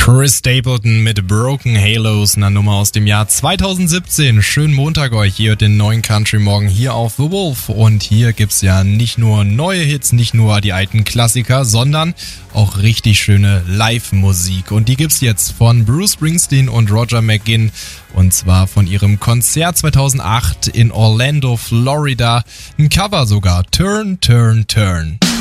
Chris Stapleton mit Broken Halos, einer Nummer aus dem Jahr 2017. Schönen Montag euch, ihr hört den neuen Country Morgen hier auf The Wolf. Und hier gibt's ja nicht nur neue Hits, nicht nur die alten Klassiker, sondern auch richtig schöne Live-Musik. Und die gibt's jetzt von Bruce Springsteen und Roger McGuinn. Und zwar von ihrem Konzert 2008 in Orlando, Florida. Ein Cover sogar, Turn, Turn, Turn.